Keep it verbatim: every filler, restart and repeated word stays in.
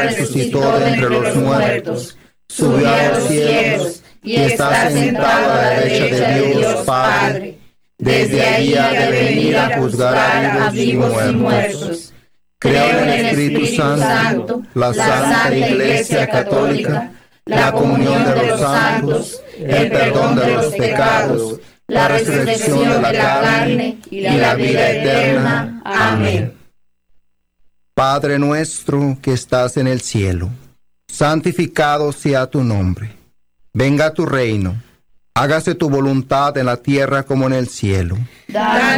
resucitó de entre los muertos, subió a los cielos y está sentado a la derecha de Dios Padre. Desde allí ha de venir a juzgar a vivos y muertos. Creo en el Espíritu Santo, la Santa Iglesia Católica, la comunión de los santos, el perdón de los pecados, la resurrección de la carne y la vida eterna. Amén. Padre nuestro que estás en el cielo, santificado sea tu nombre. Venga tu reino. Hágase tu voluntad en la tierra como en el cielo. Danos